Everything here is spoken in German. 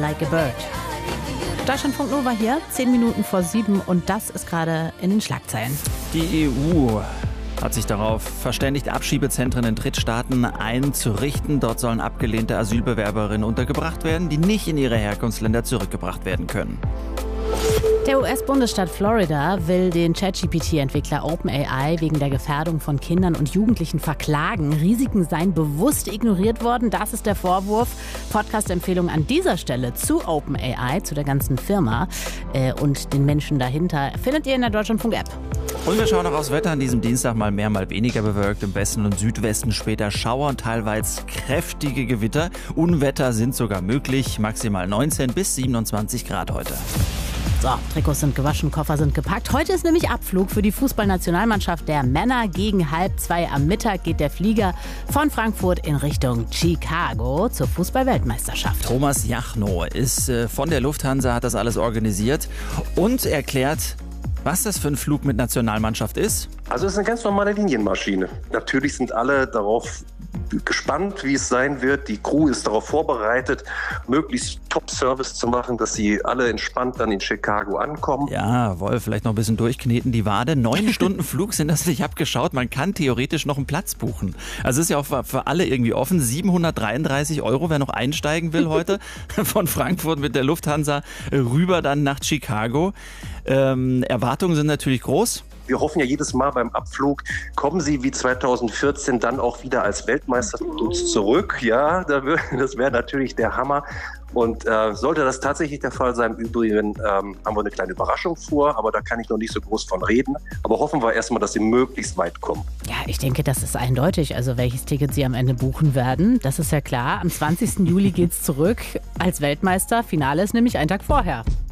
like a bird. Deutschlandfunk Nova hier, 10 Minuten vor 7 und das ist gerade in den Schlagzeilen. Die EU hat sich darauf verständigt, Abschiebezentren in Drittstaaten einzurichten. Dort sollen abgelehnte Asylbewerberinnen untergebracht werden, die nicht in ihre Herkunftsländer zurückgebracht werden können. Der US-Bundesstaat Florida will den ChatGPT-Entwickler OpenAI wegen der Gefährdung von Kindern und Jugendlichen verklagen. Risiken seien bewusst ignoriert worden. Das ist der Vorwurf. Podcast-Empfehlung an dieser Stelle zu OpenAI, zu der ganzen Firma und den Menschen dahinter, findet ihr in der Deutschlandfunk-App. Und wir schauen noch aufs Wetter. An diesem Dienstag mal mehr, mal weniger bewölkt. Im Westen und Südwesten später Schauer und teilweise kräftige Gewitter. Unwetter sind sogar möglich. Maximal 19 bis 27 Grad heute. So, Trikots sind gewaschen, Koffer sind gepackt. Heute ist nämlich Abflug für die Fußballnationalmannschaft der Männer. Gegen 1:30 am Mittag geht der Flieger von Frankfurt in Richtung Chicago zur Fußball-Weltmeisterschaft. Thomas Jachno ist von der Lufthansa, hat das alles organisiert und erklärt, was das für ein Flug mit Nationalmannschaft ist. Also es ist eine ganz normale Linienmaschine. Natürlich sind alle darauf gespannt, wie es sein wird. Die Crew ist darauf vorbereitet, möglichst Top-Service zu machen, dass sie alle entspannt dann in Chicago ankommen. Ja, Wolf, vielleicht noch ein bisschen durchkneten die Wade. 9 Stunden Flug sind das, ich habe geschaut. Man kann theoretisch noch einen Platz buchen. Also es ist ja auch für alle irgendwie offen. 733 €, wer noch einsteigen will heute. Von Frankfurt mit der Lufthansa rüber dann nach Chicago. Erwartungen sind natürlich groß. Wir hoffen ja jedes Mal beim Abflug, kommen Sie wie 2014 dann auch wieder als Weltmeister zu uns zurück. Ja, das wäre natürlich der Hammer. Und sollte das tatsächlich der Fall sein, im Übrigen haben wir eine kleine Überraschung vor, aber da kann ich noch nicht so groß von reden. Aber hoffen wir erstmal, dass Sie möglichst weit kommen. Ja, ich denke, das ist eindeutig. Also welches Ticket Sie am Ende buchen werden, das ist ja klar. Am 20. Juli geht's zurück als Weltmeister. Finale ist nämlich einen Tag vorher.